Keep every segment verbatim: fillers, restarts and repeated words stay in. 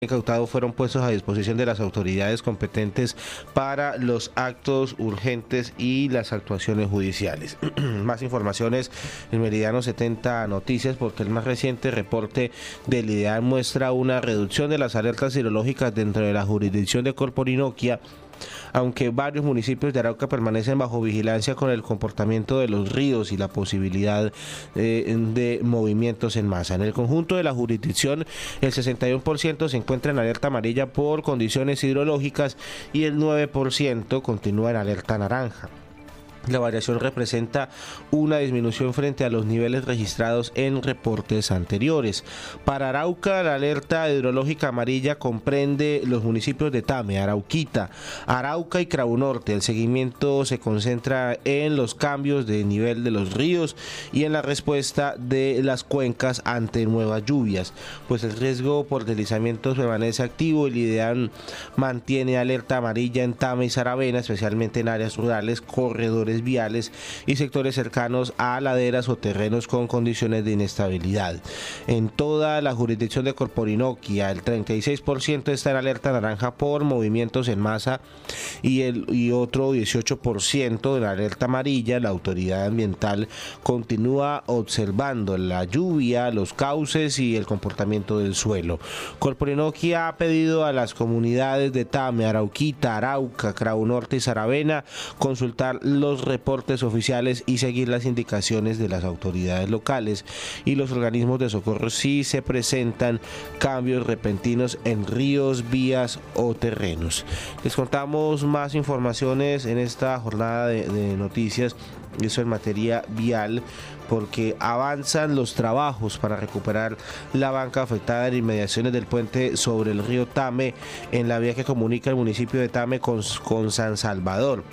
incautados fueron puestos a disposición de las autoridades competentes para los actos urgentes y las actuaciones judiciales. Más informaciones en Meridiano setenta Noticias, porque el más reciente reporte del IDEAN muestra una reducción de las alertas hidrológicas dentro de la jurisdicción de Corporinoquia, aunque varios municipios de Arauca permanecen bajo vigilancia con el comportamiento de los ríos y la posibilidad eh, de movimientos en masa. En el conjunto de la jurisdicción, el sesenta y uno por ciento se encuentra en alerta amarilla por condiciones hidrológicas y el nueve por ciento continúa en alerta naranja. La variación representa una disminución frente a los niveles registrados en reportes anteriores. Para Arauca, la alerta hidrológica amarilla comprende los municipios de Tame, Arauquita, Arauca y Cravo Norte. El seguimiento se concentra en los cambios de nivel de los ríos y en la respuesta de las cuencas ante nuevas lluvias, pues el riesgo por deslizamientos permanece activo. El IDEAN mantiene alerta amarilla en Tame y Saravena, especialmente en áreas rurales, corredores viales y sectores cercanos a laderas o terrenos con condiciones de inestabilidad. En toda la jurisdicción de Corporinoquia, el treinta y seis por ciento está en alerta naranja por movimientos en masa y, el, y otro dieciocho por ciento en alerta amarilla. La autoridad ambiental continúa observando la lluvia, los cauces y el comportamiento del suelo. Corporinoquia ha pedido a las comunidades de Tame, Arauquita, Arauca, Cravo Norte y Saravena consultar los reportes oficiales y seguir las indicaciones de las autoridades locales y los organismos de socorro si se presentan cambios repentinos en ríos, vías o terrenos. Les contamos más informaciones en esta jornada de, de noticias, eso en materia vial, porque avanzan los trabajos para recuperar la banca afectada en inmediaciones del puente sobre el río Tame, en la vía que comunica el municipio de Tame con, con San Salvador.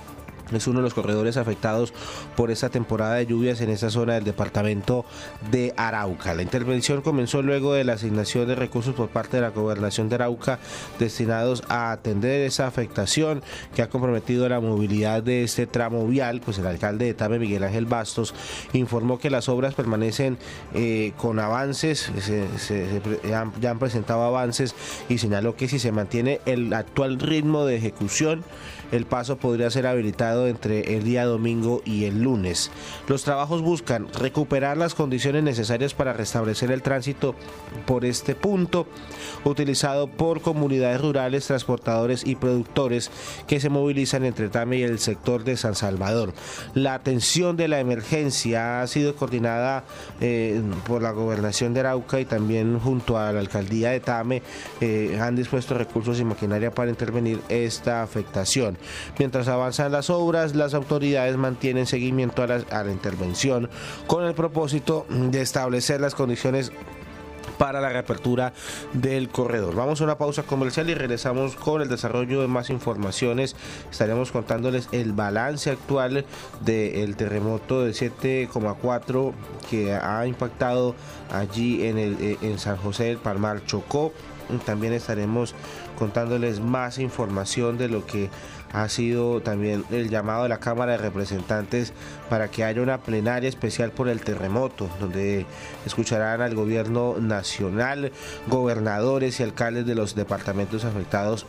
Es uno de los corredores afectados por esta temporada de lluvias en esta zona del departamento de Arauca. La intervención comenzó luego de la asignación de recursos por parte de la Gobernación de Arauca destinados a atender esa afectación que ha comprometido la movilidad de este tramo vial. Pues el alcalde de Tame, Miguel Ángel Bastos, informó que las obras permanecen eh, con avances, se, se, se, han, ya han presentado avances, y señaló que si se mantiene el actual ritmo de ejecución, el paso podría ser habilitado entre el día domingo y el lunes. Los trabajos buscan recuperar las condiciones necesarias para restablecer el tránsito por este punto, utilizado por comunidades rurales, transportadores y productores que se movilizan entre Tame y el sector de San Salvador. La atención de la emergencia ha sido coordinada eh, por la Gobernación de Arauca y también junto a la Alcaldía de Tame eh, han dispuesto recursos y maquinaria para intervenir esta afectación. Mientras avanzan las obras, las autoridades mantienen seguimiento a la, a la intervención con el propósito de establecer las condiciones para la reapertura del corredor. Vamos a una pausa comercial y regresamos con el desarrollo de más informaciones. Estaremos contándoles el balance actual del terremoto de siete coma cuatro que ha impactado allí en, el, en San José del Palmar, Chocó. También estaremos contándoles más información de lo que ha sido también el llamado de la Cámara de Representantes para que haya una plenaria especial por el terremoto, donde escucharán al gobierno nacional, gobernadores y alcaldes de los departamentos afectados.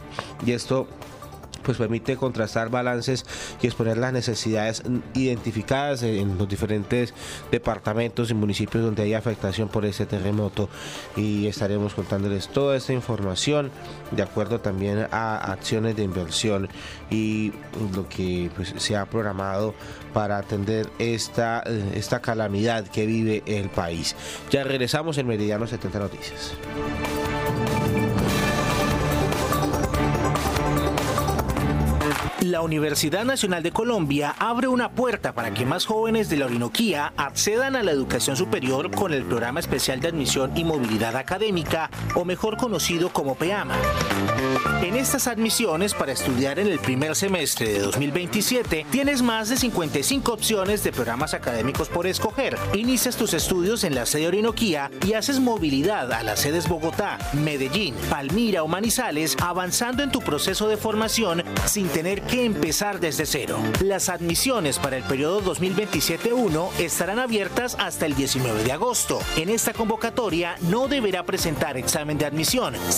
Y esto pues permite contrastar balances y exponer las necesidades identificadas en los diferentes departamentos y municipios donde hay afectación por este terremoto, y estaremos contándoles toda esta información de acuerdo también a acciones de inversión y lo que pues, se ha programado para atender esta, esta calamidad que vive el país. Ya regresamos en Meridiano setenta Noticias. La Universidad Nacional de Colombia abre una puerta para que más jóvenes de la Orinoquía accedan a la educación superior con el Programa Especial de Admisión y Movilidad Académica, o mejor conocido como PEAMA. En estas admisiones para estudiar en el primer semestre de dos mil veintisiete tienes más de cincuenta y cinco opciones de programas académicos por escoger. Inicias tus estudios en la sede Orinoquía y haces movilidad a las sedes Bogotá, Medellín, Palmira o Manizales, avanzando en tu proceso de formación sin tener que que empezar desde cero. Las admisiones para el periodo dos mil veintisiete uno estarán abiertas hasta el diecinueve de agosto. En esta convocatoria no deberá presentar examen de admisión.